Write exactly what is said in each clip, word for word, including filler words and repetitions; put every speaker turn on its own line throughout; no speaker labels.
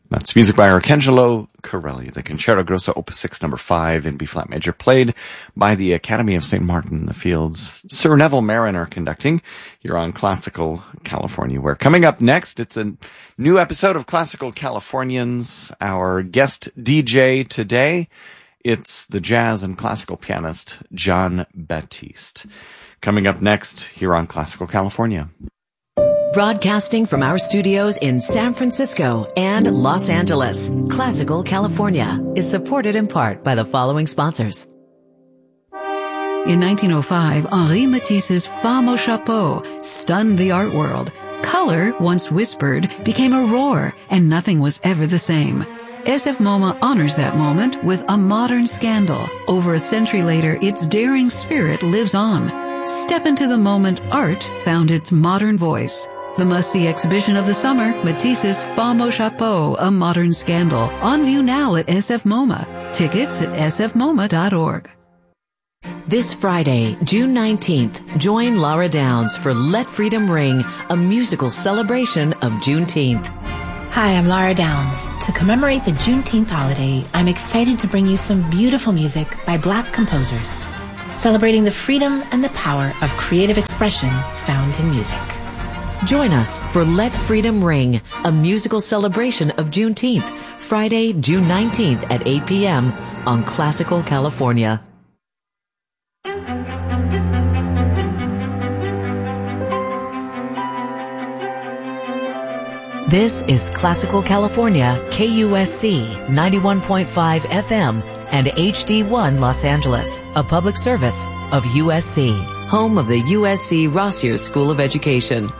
That's music by Arcangelo Corelli, the Concerto Grosso Opus six number five in B-flat major, played by the Academy of Saint Martin in the Fields. Sir Neville Marriner conducting. You're on Classical California, where coming up next, it's a new episode of Classical Californians. Our guest D J today, it's the jazz and classical pianist Jon Batiste. Coming up next here on Classical California.
Broadcasting from our studios in San Francisco and Los Angeles, Classical California is supported in part by the following sponsors.
In nineteen oh five, Henri Matisse's Femme au Chapeau stunned the art world. Color, once whispered, became a roar, and nothing was ever the same. S F MoMA honors that moment with a modern scandal. Over a century later, its daring spirit lives on. Step into the moment art found its modern voice. The must-see exhibition of the summer, Matisse's Femme au Chapeau, A Modern Scandal. On view now at S F MoMA. Tickets at s f moma dot org.
This Friday, June nineteenth, join Laura Downs for Let Freedom Ring, a musical celebration of Juneteenth.
Hi, I'm Laura Downs. To commemorate the Juneteenth holiday, I'm excited to bring you some beautiful music by Black composers, celebrating the freedom and the power of creative expression found in music.
Join us for Let Freedom Ring, a musical celebration of Juneteenth, Friday, June nineteenth at eight p.m. on Classical California. This is Classical California, K U S C ninety-one point five F M and H D one Los Angeles, a public service of U S C, home of the U S C Rossier School of Education.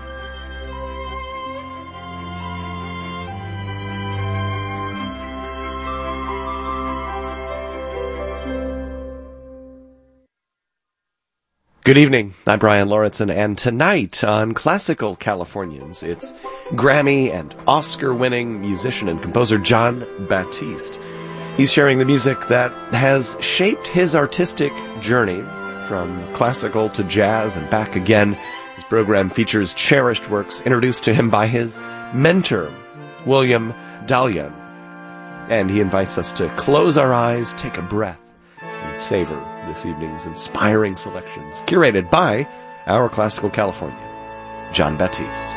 Good evening, I'm Brian Lauritsen, and tonight on Classical Californians, it's Grammy and Oscar-winning musician and composer Jon Batiste. He's sharing the music that has shaped his artistic journey from classical to jazz and back again. His program features cherished works introduced to him by his mentor, William Dahlia. And he invites us to close our eyes, take a breath, and savor this evening's inspiring selections, curated by our Classical California, Jon Batiste.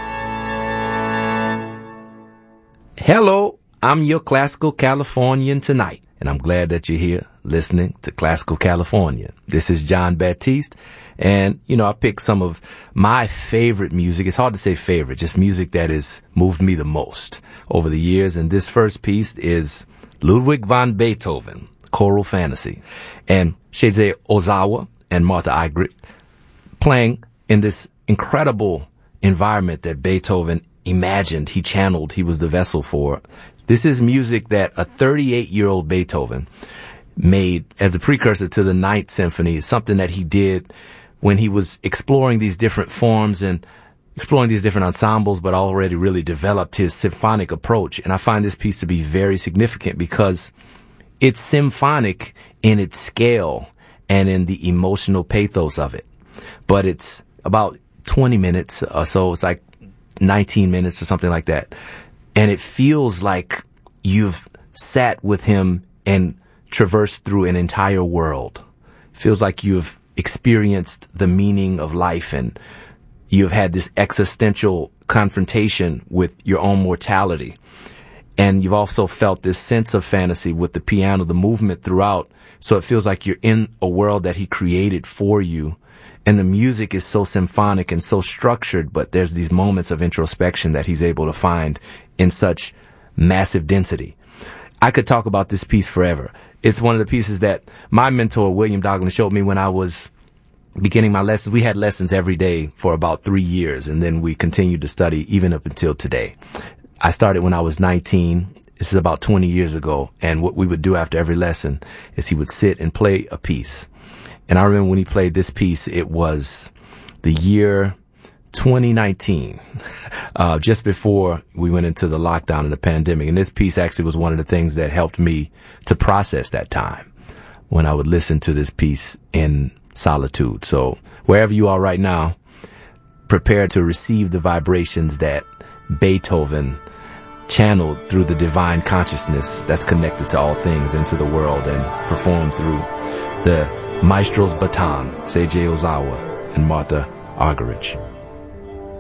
Hello, I'm your Classical Californian tonight, and I'm glad that you're here listening to Classical California. This is Jon Batiste, and, you know, I picked some of my favorite music. It's hard to say favorite, just music that has moved me the most over the years, and this first piece is Ludwig van Beethoven, Choral Fantasy, and Shizuo Ozawa and Martha Argerich playing in this incredible environment that Beethoven imagined, he channeled, he was the vessel for. This is music that a thirty-eight-year-old Beethoven made as a precursor to the Ninth Symphony. It's something that he did when he was exploring these different forms and exploring these different ensembles, but already really developed his symphonic approach. And I find this piece to be very significant because it's symphonic in its scale and in the emotional pathos of it. But it's about twenty minutes or so. It's like nineteen minutes or something like that. And it feels like you've sat with him and traversed through an entire world. It feels like you've experienced the meaning of life and you've had this existential confrontation with your own mortality. And you've also felt this sense of fantasy with the piano, the movement throughout. So it feels like you're in a world that he created for you. And the music is so symphonic and so structured, but there's these moments of introspection that he's able to find in such massive density. I could talk about this piece forever. It's one of the pieces that my mentor, William Dahlia, showed me when I was beginning my lessons. We had lessons every day for about three years, and then we continued to study even up until today. I started when I was nineteen. This is about twenty years ago. And what we would do after every lesson is he would sit and play a piece. And I remember when he played this piece, it was the year twenty nineteen, uh, just before we went into the lockdown and the pandemic. And this piece actually was one of the things that helped me to process that time when I would listen to this piece in solitude. So wherever you are right now, prepare to receive the vibrations that Beethoven channeled through the divine consciousness that's connected to all things into the world and performed through the maestro's baton, Seiji Ozawa and Martha Argerich.